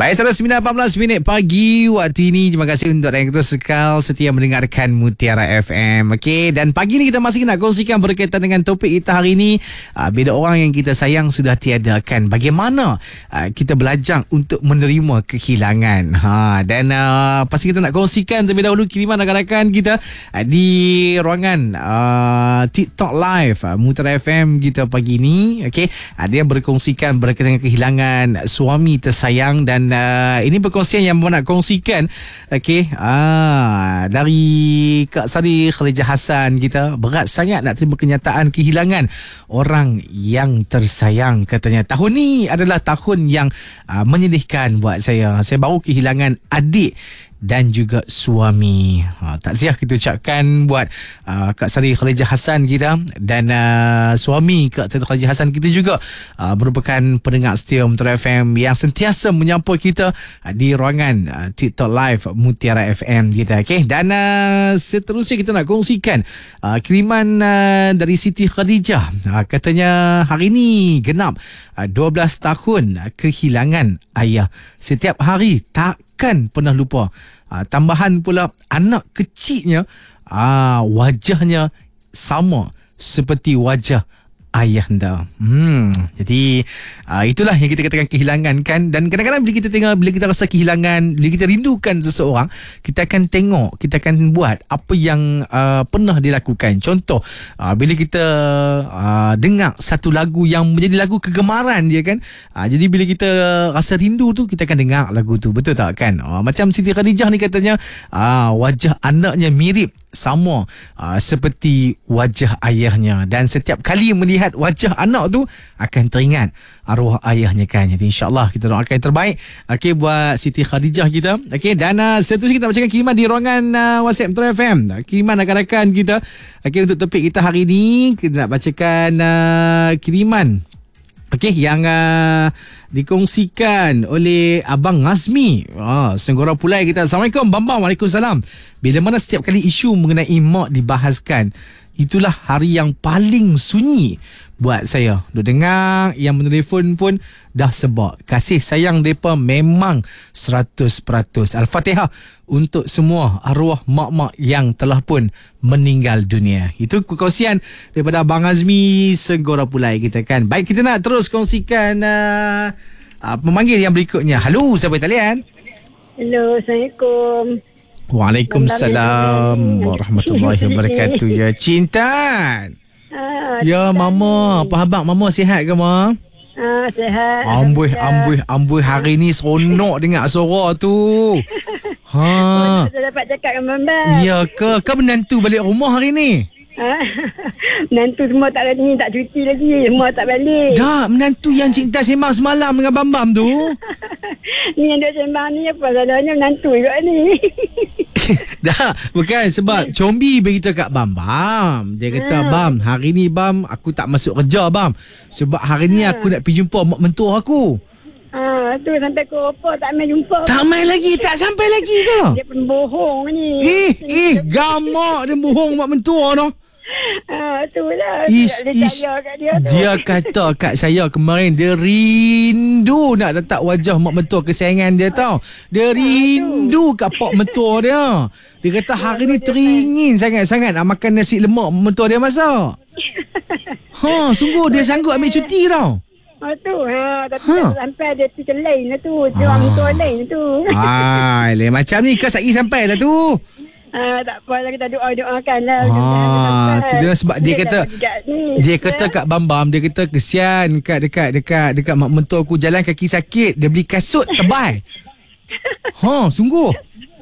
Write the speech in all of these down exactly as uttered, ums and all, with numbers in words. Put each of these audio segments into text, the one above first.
Baik, sekarang sembilan empat belas minit pagi waktu ini. Terima kasih untuk yang terus sekal setia mendengarkan Mutiara F M. Okey, dan pagi ni kita masih nak kongsikan berkaitan dengan topik kita hari ini. Uh, bila orang yang kita sayang sudah tiada kan, bagaimana uh, kita belajar untuk menerima kehilangan. Ha, dan uh, pasti kita nak kongsikan terlebih dahulu kiriman rakan-rakan kita uh, di ruangan uh, TikTok Live uh, Mutiara F M kita pagi ni. Okey, ada yang berkongsikan berkaitan dengan kehilangan suami tersayang, dan uh, ini perkongsian yang nak kongsikan. Okey, ah, dari Kak Sari Khadijah Hassan kita, berat sangat nak terima kenyataan kehilangan orang yang tersayang katanya. Tahun ni adalah tahun yang uh, menyedihkan buat saya. Saya baru kehilangan adik dan juga suami. Ha, takziah kita ucapkan buat uh, Kak Sari Khadijah Hassan kita, dan uh, suami Kak Sari Khadijah Hassan kita juga uh, merupakan pendengar setia Mutiara F M yang sentiasa menyapa kita uh, di ruangan uh, TikTok Live Mutiara F M kita. Okay? Dan uh, seterusnya kita nak kongsikan uh, kiriman uh, dari Siti Khadijah. Uh, katanya hari ni genap uh, dua belas tahun uh, kehilangan ayah. Setiap hari tak kan pernah lupa. Uh, tambahan pula anak kecilnya, uh, wajahnya sama seperti wajah ayahanda. Hmm, jadi uh, itulah yang kita katakan kehilangan kan. Dan kadang-kadang bila kita tengok, bila kita rasa kehilangan, bila kita rindukan seseorang, kita akan tengok, kita akan buat apa yang uh, pernah dilakukan. Contoh, uh, bila kita uh, dengar satu lagu yang menjadi lagu kegemaran dia kan, uh, jadi bila kita rasa rindu tu, kita akan dengar lagu tu. Betul tak kan? Uh, macam Siti Khadijah ni katanya, uh, wajah anaknya mirip sama uh, seperti wajah ayahnya, dan setiap kali melihat wajah anak tu akan teringat arwah ayahnya kan. Jadi insyaAllah kita doakan yang terbaik, okey, buat Siti Khadijah kita. Okey, dan uh, seterusnya kita bacakan kiriman di ruangan uh, WhatsApp Mutiara F M. Kiriman rakan-rakan kita, okey, untuk topik kita hari ni kita nak bacakan uh, kiriman okey yang uh, dikongsikan oleh Abang Azmi. Ah, Senggora Pulai kita. Assalamualaikum Bam Bam. Waalaikumsalam. Bila mana setiap kali isu mengenai mak dibahaskan, itulah hari yang paling sunyi buat saya. Duk dengar yang menelefon pun dah sebab. Kasih sayang mereka memang seratus peratus. Al-Fatihah untuk semua arwah mak-mak yang telah pun meninggal dunia. Itu kongsian daripada Abang Azmi Senggora Pulai kita kan. Baik, kita nak terus kongsikan uh, uh, pemanggil yang berikutnya. Halo, siapa talian? Hello, Assalamualaikum. Waalaikumsalam warahmatullahi wabarakatuh. Ya, Cintan. Ah, Ya, Mama. Apa khabar? Mama sihat ke, Ma? Ah, sihat. Amboi, amboi, amboi. Hari ni seronok dengar suara tu. Ha. Saya dapat cakap dengan Bambang. Ya ke? Kau menantu balik rumah hari ni? Ah, menantu semua tak ni, tak cuti lagi. Semua tak balik. Dah, menantu yang Cinta sembang semalam dengan Bambam tu. Ni yang duk sembang ni apa salahnya menantu juga ni. Dah, bukan sebab Combi beritahu kat Bam Bam. Dia kata, Bam, hari ni Bam, aku tak masuk kerja Bam, sebab hari ni aku nak pergi jumpa mak mentua aku. Ah, tu sampai ke apa tak main jumpa. Tak main lagi, tak sampai lagi ke? Dia pembohong ni. Eh, eh, gamak dia bohong mak mentua tu. Ah, tu lah. Ish, Tak ish. percaya kat dia tu. Dia kata kat saya kemarin, dia rindu nak letak wajah mak mentua kesayangan dia tau. Dia rindu kat pak mentua dia. Dia kata hari ni teringin sangat-sangat nak makan nasi lemak mak mentua dia masak. Ha, sungguh dia sanggup ambil cuti tau. Ah, tu. Ha, tapi Ha. tak sampai dia pergi lain lah tu. Dia orang mentua lain tu. Ah, lain macam ni ke sehari sampai lah tu. Ah, tak apa lah, kita doa-doakan lah. Ah, tu dia sebab dia kata dia kata kat kat Bam Bam, dia kata kesian kat dekat dekat dekat mak mentua aku jalan kaki sakit, dia beli kasut tebal. Ha, sungguh.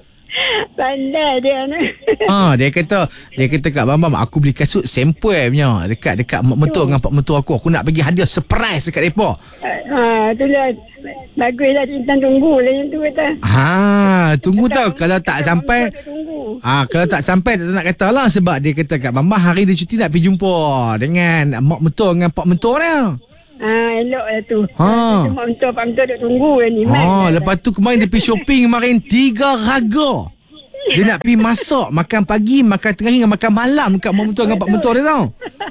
pandai dia ni. Ah, dia kata dia kata kat Bam Bam, aku beli kasut sampel punya dekat dekat mak mentua dengan pak mentua aku. Aku nak bagi hadiah surprise dekat depa. Ha, tu lah. Baguslah Cinta tunggu lah yang tu kata. Ha, tunggu tau kalau tak sampai. Tunggu. Ah, kalau tak sampai tak nak kata lah, sebab dia kata kat Bam Bam hari dia cuti nak pergi jumpa dengan mak mentua dengan pak mentua dia. Ah, elok lah tu. Ha. Cuma mentua pak mentua duk tunggu lah ni. Ha, lepas tu kemarin dia pergi shopping kemarin tiga raga. Dia nak pergi masak, makan pagi, makan tengah hari, makan malam kat mak mentua dengan pak mentua dia tau.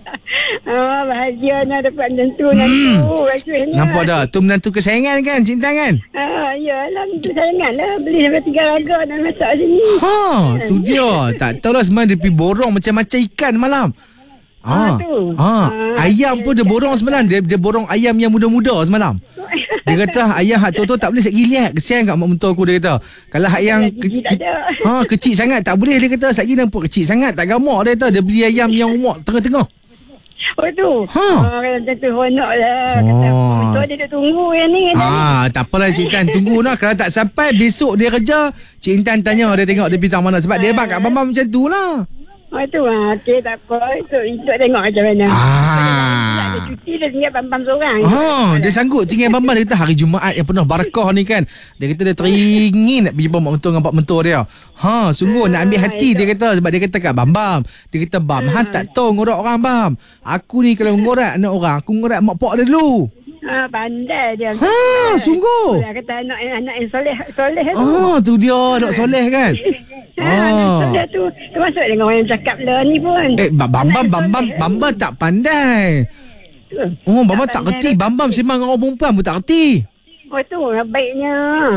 Oh, bahagia nak dapat menantu nantu. Rasanya. Nampak dah, tu menantu kesayangan kan, Cinta kan? Ah, ya lah, menantu sayangan lah. Beli sampai tiga raga nak masak sini. Ha, tu dia. Tak tahulah semalam dia pergi borong macam-macam ikan malam. Ah, Ah, tu. ah, Ah, ayam pun dia borong semalam. Dia dia borong ayam yang muda-muda semalam. Dia kata ayam hak tu tak boleh set giliat. Kesian kat mak mentua aku, dia kata. Kalau hak yang ke, Gigi ke, tak ada. ha, kecil sangat tak boleh, dia kata. Sat gigi nampak kecil sangat tak gamak, dia kata. Dia beli ayam yang umur tengah-tengah. Oh tu. Ha. Oh, kalau macam tu honok lah. Kata, Oh. betul dia duk tunggu yang ni. Kata, Ah, tak apalah Cik Intan, tunggu lah. Kalau tak sampai besok dia kerja, Cik Intan tanya dia tengok dia bintang mana. Sebab dia bang kat Bambam macam tu lah. Oh tu ah, okey tak apa. Itu itu tengok macam mana. Ah. Dia cuti dia tinggal pam-pam seorang. Ha, dia sanggup tinggal Bambam. Dia kata hari Jumaat yang penuh barakah ni kan. Dia kata dia teringin nak pergi jumpa mak mentua dengan pak mentua dia. Ha, sungguh nak ambil hati dia kata. Sebab dia kata kat Bambam. Dia kata Bam, Han tak tahu ngorak orang Bam. Aku ni kalau ngorak anak orang, aku ngorak mak pak dia dulu. Ha, pandai dia. Ha, sungguh. Dia kata anak anak yang soleh soleh tu. Ah, tu dia anak soleh kan. Ha, anak soleh tu. Termasuk dengan orang yang cakap lah ni pun. Eh, Bambam, Bambam, Bambam tak pandai. Oh, Bambam tak kerti. Bambam sembang dengan orang perempuan pun tak kerti. Oh tu baiknya.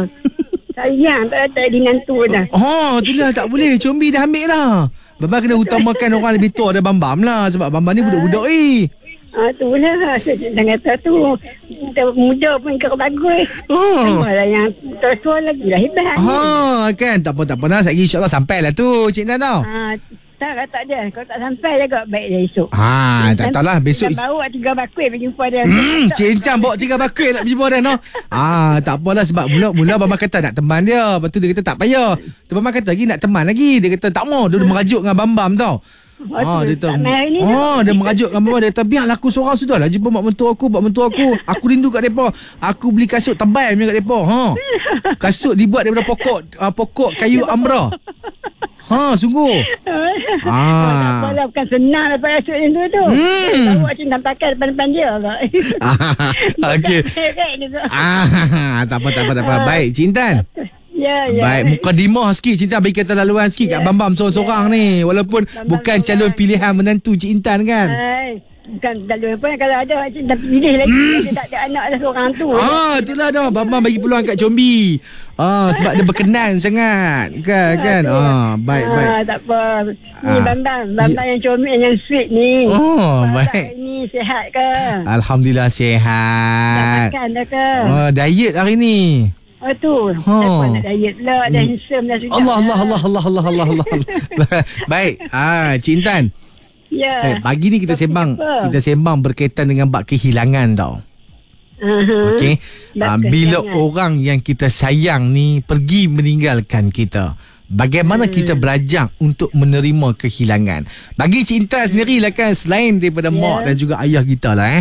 Sayang tak ada di nantu dah. Oh, tu lah tak boleh. Combi dah ambil lah. Bambam kena utamakan orang lebih tua daripada Bambam lah. Sebab Bambam ni budak-budak eh. Ah tu lah. Saya kata tu. Kita muda pun kau bagus. Oh. Malah yang tua-tua lagi lah hebat. Ha, kan. Tak apa, tak apa. Nah, lagi insyaAllah sampai lah tu, Cik Nan tau. Ah, tak kata dia. Kalau tak sampai dia kot baik dia esok. Ha, tak tahulah. Besok... Kita bawa tiga bakul pergi jumpa dia. Hmm, Cik Intan bawa tiga bakul nak berjumpa dia, no? Ah, tak apalah sebab mula-mula Bambam kata nak teman dia. Lepas tu dia kata tak payah. Tu Bambam kata lagi nak teman lagi. Dia kata tak mau. Dia merajuk dengan Bambam tau. Ah, dia kata, oh, dia merajuk dengan Bambam. Dia kata, biarlah aku seorang sudah lah jumpa mak mentua aku, mak mentua aku. Aku rindu kat mereka. Aku beli kasut tebal punya kat mereka. Ha. Kasut dibuat daripada pokok uh, pokok kayu amra. Ha, sungguh. Ah. Tak apalah, bukan senang dapat rasuk yang tu tu. Hmm. Bawa cinta pakai depan-depan dia kot. Okey. Ah, tak apa, tak apa, tak apa. Baik, Cik Intan. Ya, ya. Baik, mukadimah sikit Cik Intan bagi kata laluan sikit kat Bambam seorang-seorang ni. Walaupun Bambam bukan seorang. calon pilihan menantu Cik Intan kan. Hai. Bukan dalam apa kalau ada cinta pilih lagi Hmm. dia tak ada anak dah seorang tu. Ah, itulah dah. Bambam bagi peluang kat Combi. Ah, sebab dia berkenan sangat. Kan, kan. Ah, baik, baik. Ah, tak apa. Ni Ah. Bambam, Bambam yang comel yang sweet ni. Oh, Abang baik. Ini sihat ke? Alhamdulillah Dah sihat. makan dah ke? Oh, diet hari ni. Oh tu. Ha. Siapa nak diet pula? Dah handsome dah sudah. Allah, Allah, Allah, Allah, Allah, Allah, Allah. Baik. Ah, Cik Intan. Ya. Eh, pagi ni kita Topik sembang, apa? kita sembang berkaitan dengan bab kehilangan tau. Uh-huh. Okey. Bab Uh, bila kehilangan. orang yang kita sayang ni pergi meninggalkan kita, bagaimana hmm. kita belajar untuk menerima kehilangan? Bagi Cik Intan sendirilah kan, selain daripada Ya. mak dan juga ayah kita lah eh.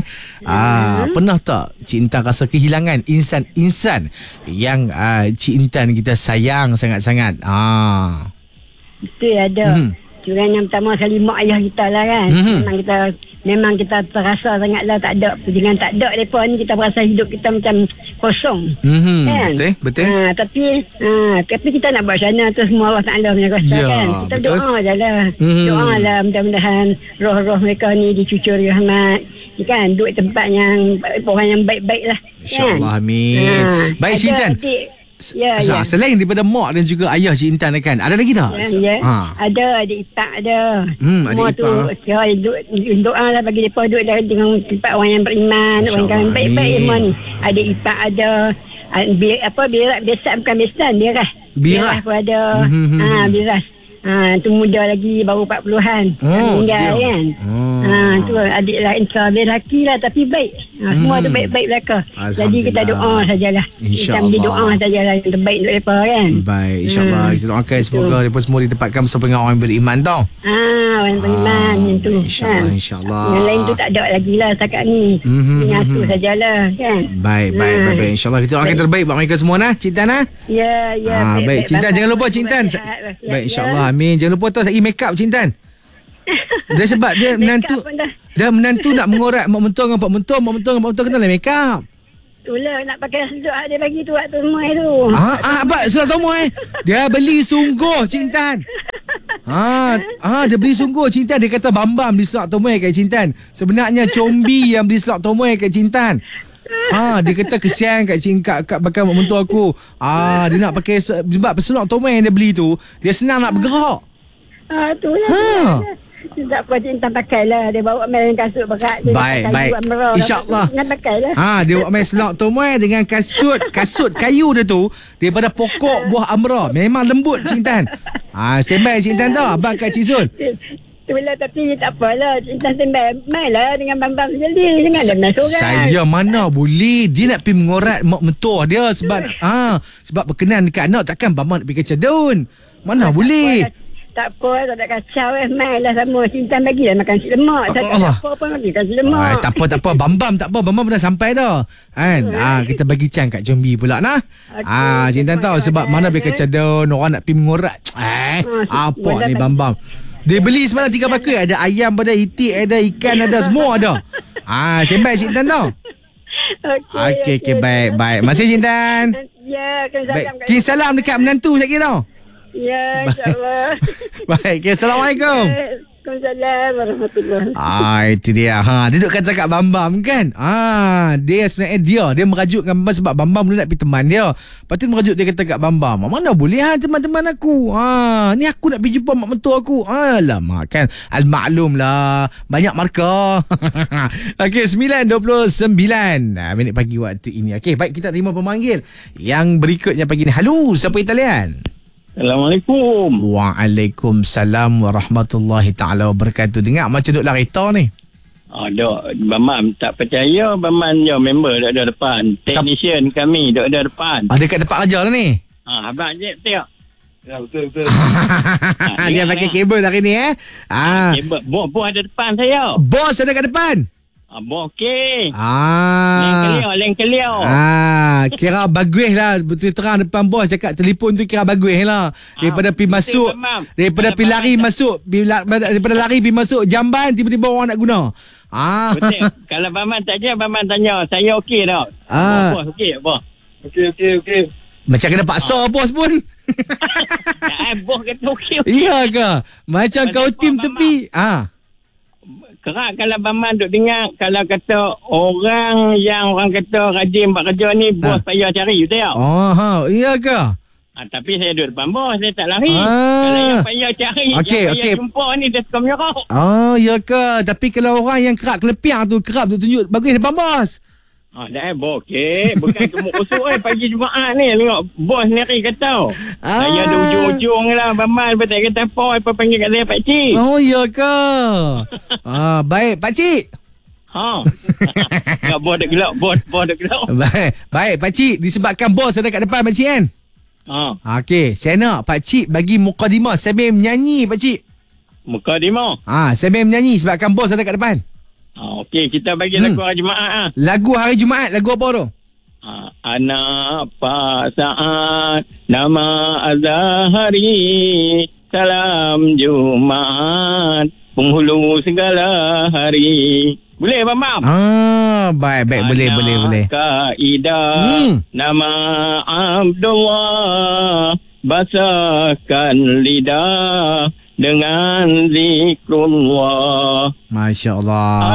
Ah, pernah tak Cik Intan rasa kehilangan insan-insan yang uh, Cik Intan kita sayang sangat-sangat? Ah. Itu ada. Hmm. Cuma yang pertama sekali mak ayah kita lah kan. Mhm. Memang kita memang kita terasa sangatlah tak ada. Dengan tak ada mereka ni kita berasa hidup kita macam kosong. Mhm. Kan? Betul, betul. Ha, tapi ha, tapi kita nak buat macam mana tu semua Allah Ta'ala punya kuasa Ya, kan. Kita betul. doa je lah. Mhm. Doa lah mudah-mudahan roh-roh mereka ni dicucur rahmat. Kan? Duduk tempat yang orang yang baik-baik lah. InsyaAllah, kan? amin. Ha, Baik, Cik ada Intan. adik. Ya, Sa- ya. Selain daripada mak dan juga ayah Cik Intan kan, ada lagi tak? Ya, ya. Ha. Ada adik ipar ada. Hmm, Semua adik tu ipar. ya, do- doa lah bagi mereka duduk dah dengan tempat orang yang beriman, orang InsyaAllah, yang baik-baik amin. semua ni. Adik ipar ada. Ah, bi- apa birak biasa bukan besan birah. Birah. pun ada. Mhm, mhm. Ha, birah. Ha, tu muda lagi baru empat puluhan. Oh, meninggal dia. kan. Oh. Ha, tu adik lah Intra dia lelaki lah tapi baik. Ha, semua Hmm. tu baik-baik belaka. Jadi Alhamdulillah. kita doa sajalah. Kita InsyaAllah. bagi doa sajalah yang terbaik untuk mereka kan. Baik, insyaAllah Hmm. kita doakan Betul. semoga mereka semua ditempatkan bersama dengan orang yang beriman tau. Ah, orang beriman Ah, yang tu. insyaAllah, insyaAllah. Yang lain tu tak ada lagi lah setakat ni. Mhm, Yang tu mhm. sajalah kan. Baik, baik, Ah. baik, baik. InsyaAllah kita doakan Baik. terbaik buat mereka semua nah, Cik Intan nah. Ya, ya. Ah, baik, Cik Intan jangan lupa Cik Intan. Sihat, sihat, Baik, ya. insyaAllah, amin. Jangan lupa tu lagi make up Cik Intan. Dia sebab dia Make up menantu pun dah. Dia menantu nak mengorak mak mentua dengan pak mentua, mak mentua dengan pak mentua kena lah make up. Itulah nak pakai sedut dia bagi tu waktu semua tu. Ah, ah abang surat tomoy. Dia beli sungguh Cik Intan. Ah, ah dia beli sungguh Cik Intan. Dia kata Bambam beli surat tomoy kat Cik Intan. Sebenarnya Combi yang beli surat tomoy kat Cik Intan. Ah, dia kata kesian kat Cik kat, kat bakal mak mentua aku. Ah, dia nak pakai sebab surat tomoy yang dia beli tu, dia senang nak bergerak. Ah, tu lah. Ha. Tak apa Cik Intan pakai lah. Dia bawa main kasut berat. Dia Baik, baik. InsyaAllah. Nak pakai lah. Ha, dia buat main selak tomoy dengan kasut kasut kayu dia tu daripada pokok buah amra. Memang lembut Cik Intan. Ha, standby Cik Intan tau. Abang kat Cik Zul. Itulah tapi tak apalah. Cik Intan standby. Main lah dengan Bambam jadi. Jangan dia main seorang. Saya mana boleh. Dia nak pergi mengorat mak mentua dia sebab ha, sebab berkenan dekat anak. Takkan Bambam nak pergi kecadun. Mana tak boleh. Apa, tak apa, tak ada kacau eh. Main lah sama. Cik Intan bagi lah makan si lemak. Tak ada apa pun bagi makan si lemak. Ay, tak apa, tak apa. Bambam tak apa. Bambam dah sampai dah. Kan? Ah, kita bagi can kat Jambi pula nah. Okay, ah, Cik Intan tahu sebab mana boleh kecadun. Orang nak pergi mengorat. Eh, oh, apa ni Bambam. Dia beli semalam tiga bakul. Ada ayam, ada itik, ada ikan, ada semua ada. Ah, sembang Cik Intan tahu. Okey, okey, okay, okay, baik, baik. Masih Cik Intan. Ya, kena salam. Kirim salam dekat menantu saya kira tau. Ya, insyaAllah. Baik, okay, Assalamualaikum. Waalaikumsalam warahmatullahi. Ah, itu dia. Ha, dia duk kata kat Bambam kan. Ah, dia sebenarnya dia, dia merajutkan Bambam sebab Bambam dulu nak pergi teman dia. Lepas tu merajuk dia kata kat Bambam, "Mana boleh ha teman-teman aku. Ah, ni aku nak pergi jumpa mak mentua aku." Alamak kan. Al-maklum lah. Banyak markah. Okey, sembilan dua puluh sembilan nah, minit pagi waktu ini. Okey, baik kita terima pemanggil. Yang berikutnya pagi ni. Halo, siapa Italian? Assalamualaikum. Waalaikumsalam warahmatullahi taala wabarakatuh. Dengar macam duk lah kereta ni. Oh, dok, Bambam tak percaya Bambam je member dok ada depan. Technician Sap- kami dok ada depan. Ah, dekat depan aja lah ni. Ha, abang je tengok. Ya, betul betul. ha, dia pakai kabel hari ni eh. Ah, kabel bos bos ada depan saya. Bos ada kat depan. Ah, bos okey. Ah. Leng keliau, leng keliau. Ah, kira bagus lah. Betul terang depan bos cakap telefon tu kira bagus lah. Daripada ah, pergi masuk, daripada pergi lari masuk, daripada lari pergi masuk jamban tiba-tiba orang nak guna. Ah. Betul. Kalau Bambam tak je, Bambam tanya, saya okey tak? Ah. Bos, bos okey, bos. Okey, okey, okey. Macam kena paksa ah. bos pun. Ya, bos kata okey. Iya ke? Macam kau tim tepi. Ah. Kerak kalau Bambam duk dengar, kalau kata orang yang orang kata rajin buat kerja ni, bos ha. payah cari, betul tak? Oh, ha. Iya ke? Ha, tapi saya duduk depan bos, saya tak lari. Ah. Kalau yang payah cari, okay, yang payah okay. jumpa ni, dia suka menyerah. Oh, iya ke? Tapi kalau orang yang kerak kelepiang tu, kerap tu tunjuk bagus depan bos. Ah, dah eh, bos okey. Bukan gemuk kusuk eh, pagi Jumaat ni. Tengok, bos sendiri kata. Ah. Saya ada ujung-ujung lah, Bambam. Lepas tak kata apa, apa panggil kat saya pakcik. Oh, iya ke? ah, baik, pakcik. Ha. Tak bos dah gelap, bos, bos dah gelap. Baik, baik, pakcik. Disebabkan bos ada kat depan, pakcik kan? Ha. Okey, saya nak pakcik bagi mukadimah sambil menyanyi, pakcik. Mukadimah? Ah, sambil menyanyi sebabkan bos ada kat depan. Ha, okey, kita bagi lagu hmm. hari Jumaat ah. Lagu hari Jumaat, lagu apa tu? Ha, anak Pak Saat, nama Azhari, salam Jumaat, penghulu segala hari. Boleh Bambam? Ah, baik, baik, boleh, boleh, boleh. Kaidah, hmm. nama Abdullah, basahkan lidah dengan zikrullah. Masya Allah.